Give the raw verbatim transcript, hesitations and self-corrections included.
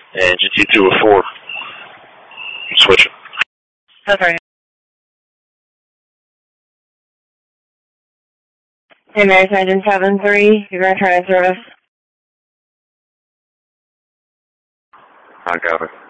And G T two with four. I'm switching. That's right. Hey, Mary Sergeant seven three, you're going to try to service. I got it.